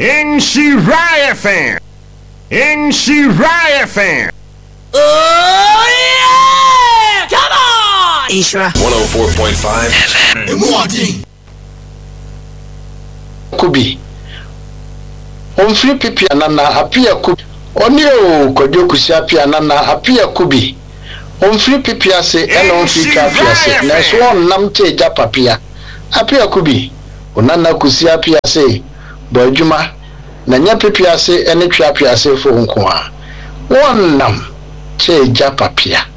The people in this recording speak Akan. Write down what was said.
Nhyira FM. Nhyira FM. Oh yeah! Come on! Nhyira 104.5 FM. Kubi. Omfiri pipi anana apia kubi. Oni o kodwo kusi apia anana apia kubi. Omfiri pipi ase ena omfiri apia ase. Na so nam che ja papia. Apia kubi. Onana kusi apia ase. Bojuma na nya pipi ase ene twa apia ase fo nko a. Won nam che ja papia.